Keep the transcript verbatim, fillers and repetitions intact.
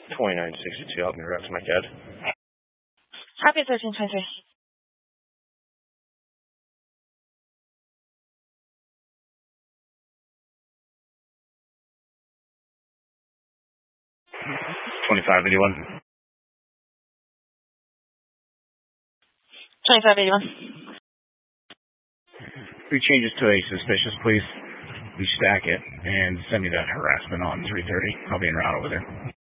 twenty-nine sixty-two, help me route to my C A D. Copy thirteen twenty-three. twenty-five eighty-one. twenty-five eighty-one. Three changes to a suspicious, please. We stack it and send me that harassment on three thirty. I'll be en route over there.